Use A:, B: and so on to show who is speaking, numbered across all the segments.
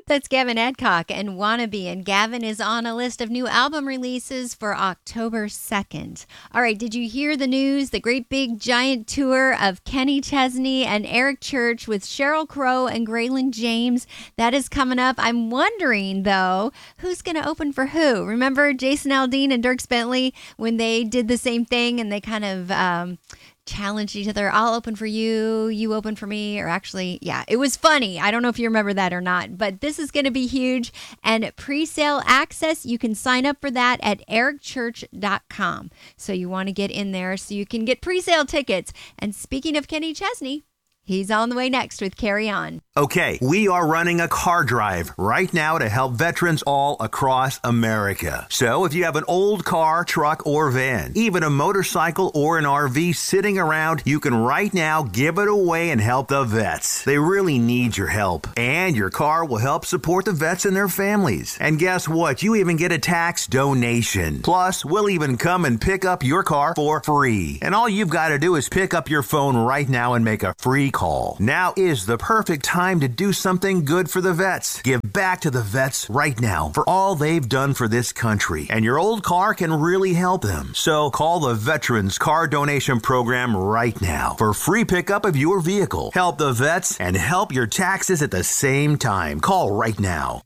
A: That's Gavin Adcock and Wannabe. And Gavin is on a list of new album releases for October 2nd. All right, did you hear the news? The great big giant tour of Kenny Chesney and Eric Church with Sheryl Crow and Graylin James. That is coming up. I'm wondering, though, who's going to open for who? Remember Jason Aldean and Dierks Bentley when they did the same thing and they kind of challenged each other? I'll open for you, you open for me. Or actually, yeah, it was funny. I don't know if you remember that or not, but this is going to be huge. And pre-sale access, you can sign up for that at ericchurch.com. So you want to get in there so you can get pre-sale tickets. And speaking of Kenny Chesney, he's on the way next with Carry On.
B: Okay, we are running a car drive right now to help veterans all across America. So if you have an old car, truck, or van, even a motorcycle or an RV sitting around, you can right now give it away and help the vets. They really need your help. And your car will help support the vets and their families. And guess what? You even get a tax donation. Plus, we'll even come and pick up your car for free. And all you've got to do is pick up your phone right now and make a free call. Now is the perfect time to do something good for the vets. Give back to the vets right now for all they've done for this country. And your old car can really help them. So call the Veterans Car Donation Program right now for free pickup of your vehicle. Help the vets and help your taxes at the same time. Call right now.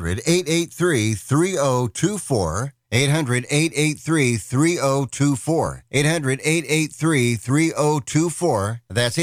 C: 800-883-3024. 800-883-3024. 800-883-3024. That's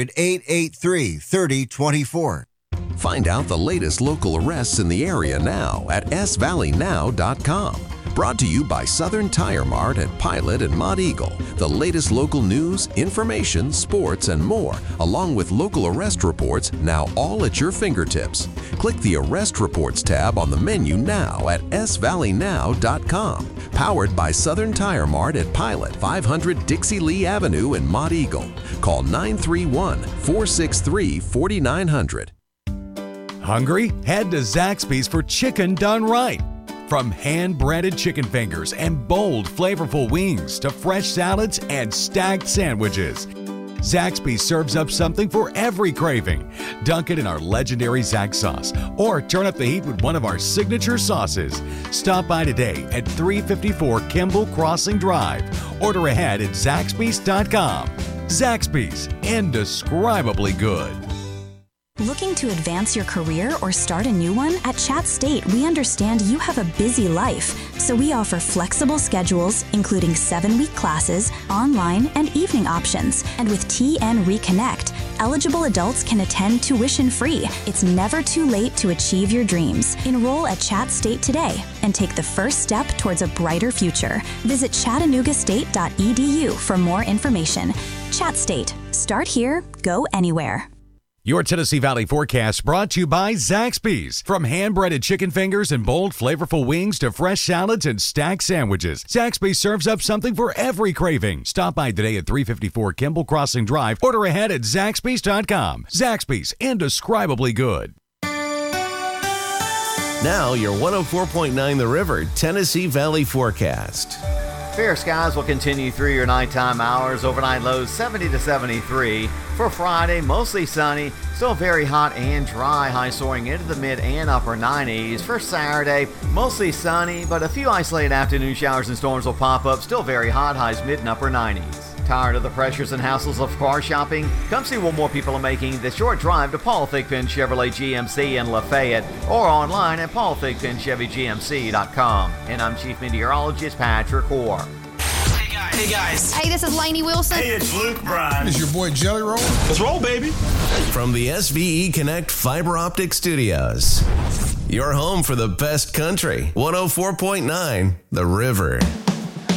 C: 800-883-3024.
D: Find out the latest local arrests in the area now at svalleynow.com. Brought to you by Southern Tire Mart at Pilot and Mott Eagle. The latest local news, information, sports, and more, along with local arrest reports, now all at your fingertips. Click the Arrest Reports tab on the menu now at svalleynow.com. Powered by Southern Tire Mart at Pilot, 500 Dixie Lee Avenue in Mott Eagle. Call 931-463-4900.
E: Hungry? Head to Zaxby's for chicken done right. From hand-breaded chicken fingers and bold, flavorful wings to fresh salads and stacked sandwiches, Zaxby's serves up something for every craving. Dunk it in our legendary Zax sauce or turn up the heat with one of our signature sauces. Stop by today at 354 Kimball Crossing Drive. Order ahead at Zaxby's.com. Zaxby's, indescribably good.
F: Looking to advance your career or start a new one? At Chat State, we understand you have a busy life, so we offer flexible schedules, including 7-week classes, online, and evening options. And with TN Reconnect, eligible adults can attend tuition-free. It's never too late to achieve your dreams. Enroll at Chat State today and take the first step towards a brighter future. Visit chattanoogastate.edu for more information. Chat State. Start here, go anywhere.
E: Your Tennessee Valley forecast brought to you by Zaxby's. From hand-breaded chicken fingers and bold, flavorful wings to fresh salads and stacked sandwiches, Zaxby's serves up something for every craving. Stop by today at 354 Kimball Crossing Drive. Order ahead at Zaxby's.com. Zaxby's, indescribably good.
G: Now your 104.9 The River Tennessee Valley forecast.
H: Fair skies will continue through your nighttime hours. Overnight lows 70 to 73. For Friday, mostly sunny, still very hot and dry. High soaring into the mid and upper 90s. For Saturday, mostly sunny, but a few isolated afternoon showers and storms will pop up. Still very hot, highs mid and upper 90s. Tired of the pressures and hassles of car shopping? Come see what more people are making the short drive to Paul Thigpen Chevrolet GMC in Lafayette or online at paulthigpenchevygmc.com. And I'm Chief Meteorologist Patrick Orr.
I: Hey guys.
J: Hey, this is Lainey Wilson.
I: Hey, it's Luke Bryan.
K: It's your boy Jelly Roll.
I: Let's roll, baby.
G: From the SVE Connect Fiber Optic Studios. Your home for the best country. 104.9 The River.